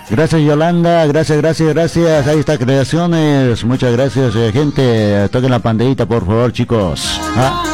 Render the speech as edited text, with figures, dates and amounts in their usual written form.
Gracias Yolanda, gracias. Ahí está Creaciones, muchas gracias gente. Toquen la pandillita por favor chicos.